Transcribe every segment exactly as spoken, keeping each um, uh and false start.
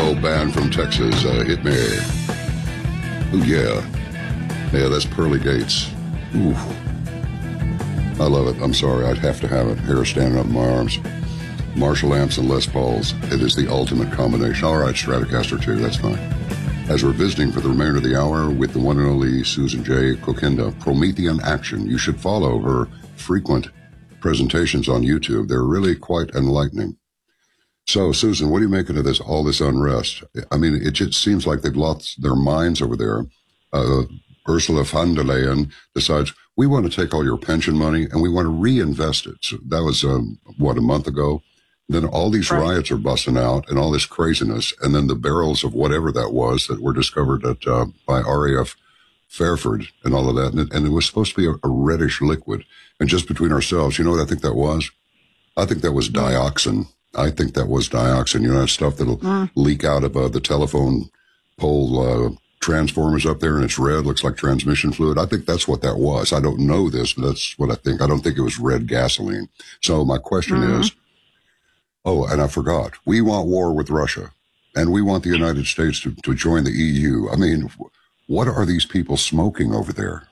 old band from Texas, uh, Hit Me. Ooh, yeah. Yeah, that's Pearly Gates. Ooh. I love it. I'm sorry. I'd have to have it. Hair standing up in my arms. Marshall amps and Les Pauls. It is the ultimate combination. All right, Stratocaster two. That's fine. As we're visiting for the remainder of the hour with the one and only Susan J. Kokinda, Promethean Action. You should follow her frequent presentations on YouTube. They're really quite enlightening. So, Susan, what are you making of this, all this unrest? I mean, it just seems like they've lost their minds over there. Uh, Ursula von der Leyen decides, we want to take all your pension money and we want to reinvest it. So that was, um, what, a month ago? Then all these right. riots are busting out and all this craziness. And then the barrels of whatever that was that were discovered at, uh, by R A F Fairford and all of that. And it, and it was supposed to be a, a reddish liquid. And just between ourselves, you know what I think that was? I think that was dioxin. I think that was dioxin. You know, that stuff that'll mm. leak out of uh, the telephone pole uh, transformers up there, and it's red, looks like transmission fluid. I think that's what that was. I don't know this, but that's what I think. I don't think it was red gasoline. So my question mm-hmm. is, oh, and I forgot, we want war with Russia, and we want the United States to, to join the E U. I mean, what are these people smoking over there?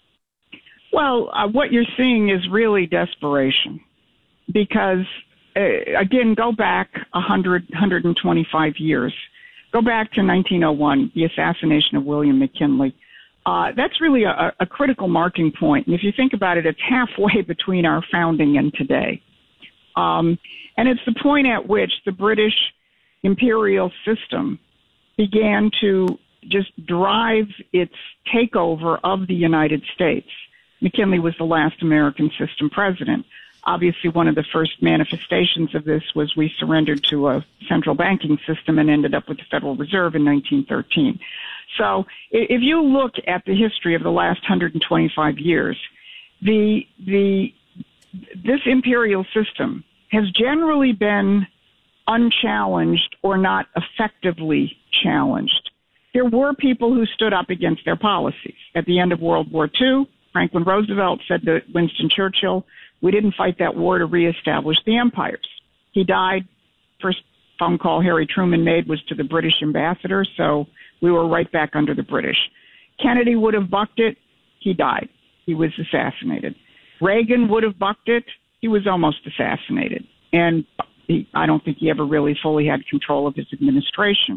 Well, uh, what you're seeing is really desperation because, uh, again, go back one hundred, one hundred twenty-five years. Go back to nineteen oh one, the assassination of William McKinley. Uh, that's really a, a critical marking point. And if you think about it, it's halfway between our founding and today. Um, and it's the point at which the British imperial system began to just drive its takeover of the United States. McKinley was the last American system president. Obviously, one of the first manifestations of this was we surrendered to a central banking system and ended up with the Federal Reserve in nineteen thirteen. So if you look at the history of the last one hundred twenty-five years, the the this imperial system has generally been unchallenged or not effectively challenged. There were people who stood up against their policies. At the end of World War Two, Franklin Roosevelt said to Winston Churchill, we didn't fight that war to reestablish the empires. He died. First phone call Harry Truman made was to the British ambassador, so we were right back under the British. Kennedy would have bucked it. He died. He was assassinated. Reagan would have bucked it. He was almost assassinated. And he, I don't think he ever really fully had control of his administration.